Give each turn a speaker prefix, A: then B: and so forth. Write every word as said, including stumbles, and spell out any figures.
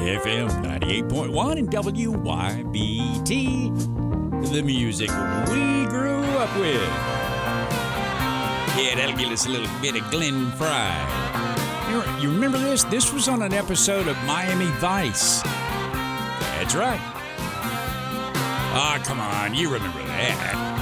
A: F M ninety-eight point one and W Y B T, the music we grew up with. Yeah, that'll give us a little bit of Glenn Fry. You, you remember this? This was on an episode of Miami Vice. That's right. Ah, oh, come on, you remember that.